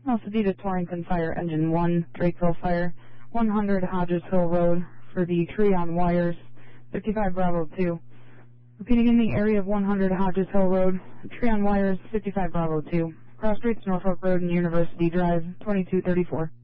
Alcedita Torrington Fire, Engine 1, Drakeville Fire, 100 Hodges Hill Road for the tree on wires, 55 Bravo 2. Repeating in the area of 100 Hodges Hill Road, tree on wires, 55 Bravo 2. Cross Streets, Norfolk Road and University Drive, 2234.